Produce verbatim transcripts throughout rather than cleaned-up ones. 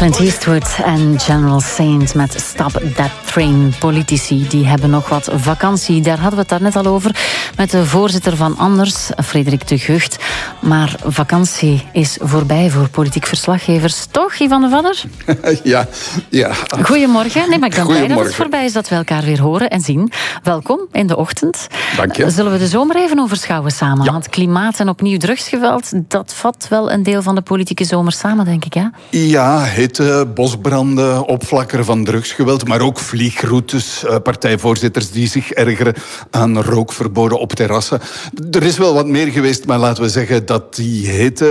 Clint Eastwood en General Saint met Stop That Train. Politici die hebben nog wat vakantie. Daar hadden we het daarnet al over met de voorzitter van Anders, Frederik de Gucht. Maar vakantie is voorbij voor politiek verslaggevers. Toch, Ivan de Vadder? Ja, ja. Goedemorgen. Nee, maar ik ben blij dat het voorbij is dat we elkaar weer horen en zien. Welkom in de ochtend. Dank je. Zullen we de zomer even overschouwen samen? Ja. Want klimaat en opnieuw drugsgeweld, dat vat wel een deel van de politieke zomer samen, denk ik, hè? Ja, hitte, bosbranden, opflakkeren van drugsgeweld, maar ook vliegroutes, partijvoorzitters die zich ergeren aan rookverboden op terrassen. Er is wel wat meer geweest, maar laten we zeggen dat die hitte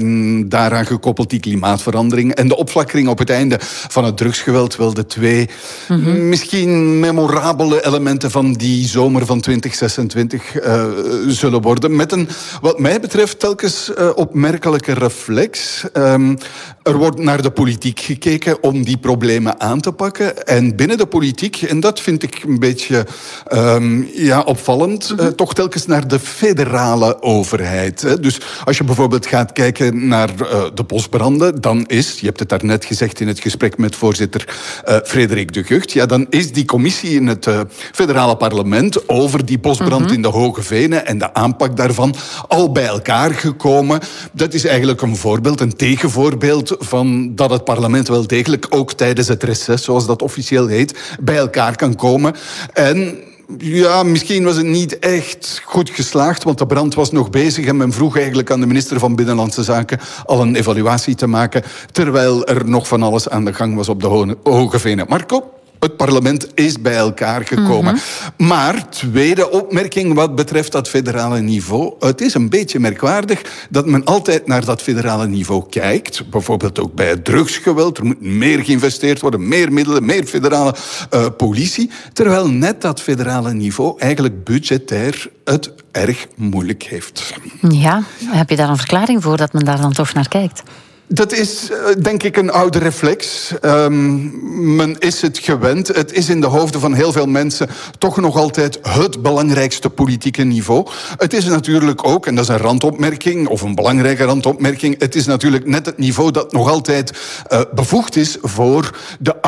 en daaraan gekoppeld die klimaatverandering en de opflakkering op het einde van het drugsgeweld wel de twee mm-hmm. misschien memorabele elementen van die zomer van twintig zesentwintig uh, zullen worden. Met een, wat mij betreft, telkens uh, opmerkelijke reflex. Um, er wordt naar de politiek gekeken om die problemen aan te pakken. En binnen de politiek, en dat vind ik een beetje um, ja, opvallend, mm-hmm. uh, toch telkens naar de federale overheid. Hè. Dus als je bijvoorbeeld gaat kijken naar uh, de bosbranden, dan is, je hebt het daarnet gezegd in het gesprek met voorzitter uh, Frederik de Gucht, ja, dan is die commissie in het uh, federale parlement over die bosbrand mm-hmm. in de Hoge Venen en de aanpak daarvan al bij elkaar gekomen. Dat is eigenlijk een voorbeeld, een tegenvoorbeeld van dat het parlement wel degelijk ook tijdens het reces, zoals dat officieel heet, bij elkaar kan komen. En ja, misschien was het niet echt goed geslaagd, want de brand was nog bezig en men vroeg eigenlijk aan de minister van Binnenlandse Zaken al een evaluatie te maken, terwijl er nog van alles aan de gang was op de Hoge Venen. Marco? Het parlement is bij elkaar gekomen. Mm-hmm. Maar, tweede opmerking wat betreft dat federale niveau. Het is een beetje merkwaardig dat men altijd naar dat federale niveau kijkt. Bijvoorbeeld ook bij het drugsgeweld. Er moet meer geïnvesteerd worden, meer middelen, meer federale uh, politie. Terwijl net dat federale niveau eigenlijk budgetair het erg moeilijk heeft. Ja, heb je daar een verklaring voor dat men daar dan toch naar kijkt? Dat is, denk ik, een oude reflex. Um, men is het gewend. Het is in de hoofden van heel veel mensen toch nog altijd het belangrijkste politieke niveau. Het is natuurlijk ook, en dat is een randopmerking, of een belangrijke randopmerking, het is natuurlijk net het niveau dat nog altijd uh, bevoegd is voor de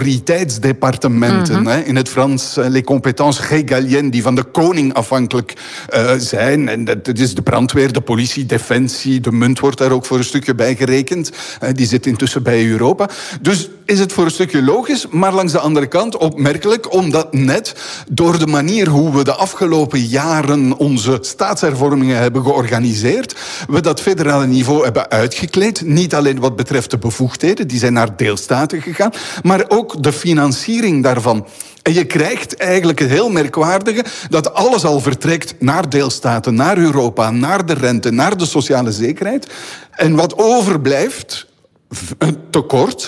autoriteitsdepartementen. Mm-hmm. Hè. In het Frans, les compétences régaliennes, die van de koning afhankelijk uh, zijn. En dat is de brandweer, de politie, defensie, de munt wordt daar ook voor een stukje bij gerekend. Die zit intussen bij Europa. Dus is het voor een stukje logisch, maar langs de andere kant opmerkelijk, omdat net door de manier hoe we de afgelopen jaren onze staatshervormingen hebben georganiseerd, we dat federale niveau hebben uitgekleed. Niet alleen wat betreft de bevoegdheden, die zijn naar deelstaten gegaan, maar ook de financiering daarvan. En je krijgt eigenlijk het heel merkwaardige dat alles al vertrekt naar deelstaten, naar Europa, naar de rente, naar de sociale zekerheid. En wat overblijft, een tekort,